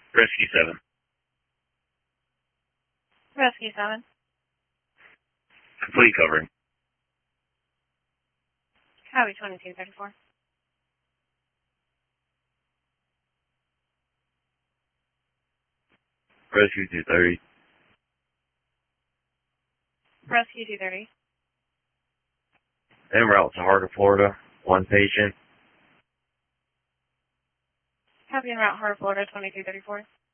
Rescue 7. Rescue 7. Complete covering. Copy 2234. Rescue 230. Rescue 230. En route to Heart of Florida. One patient. Copy en route, Heart of Florida 2234.